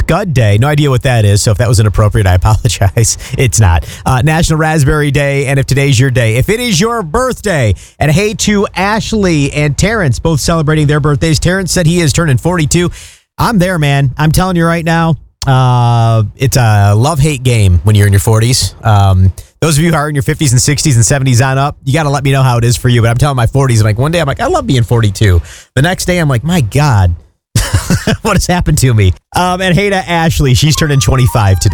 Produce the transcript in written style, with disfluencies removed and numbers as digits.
Scud Day. No idea what that is, so if that was inappropriate, I apologize. It's not. National Raspberry Day, and if today's your day, if it is your birthday. And hey to Ashley and Terrence, both celebrating their birthdays. Terrence said he is turning 42. I'm there, man. I'm telling you right now, it's a love-hate game when you're in your 40s. Those of you who are in your 50s and 60s and 70s on up, you got to let me know how it is for you. But I'm telling my 40s, I'm like, one day I'm like, I love being 42. The next day I'm like, my God, what has happened to me? And hey to Ashley, she's turning 25 today.